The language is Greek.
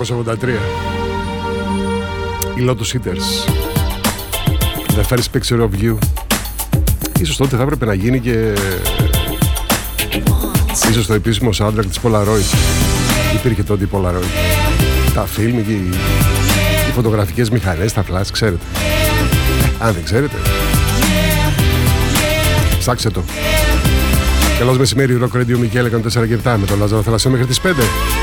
1983. Οι Lotus Eaters. The First Picture of You. Ίσως τότε θα έπρεπε να γίνει και ίσως το επίσημο soundtrack της Polaroid. Υπήρχε τότε η Polaroid. Τα φιλμ και οι φωτογραφικές μηχανές, τα flash, ξέρετε. Αν δεν ξέρετε, ψάξτε το. Καλώς μεσημέρι, Rock Radio Μικέλ 104 και 7 με τον Λάζαρο Θαλασσό μέχρι τις 5.